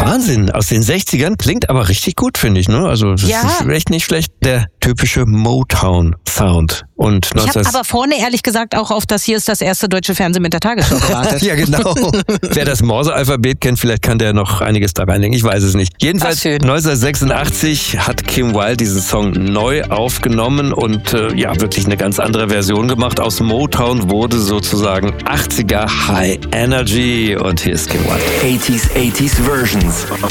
Wahnsinn, aus den 60ern, klingt aber richtig gut, finde ich, ne? Also das ist echt nicht schlecht, der typische Motown-Sound. Und ich habe aber vorne ehrlich gesagt auch auf das hier ist das erste deutsche Fernsehen mit der Tagesschau gewartet. Ja, genau. Wer das Morse-Alphabet kennt, vielleicht kann der noch einiges da reinlegen, ich weiß es nicht. Jedenfalls 1986 hat Kim Wilde diesen Song neu aufgenommen und wirklich eine ganz andere Version gemacht. Aus Motown wurde sozusagen 80er High Energy und hier ist Kim Wilde. 80s Versions.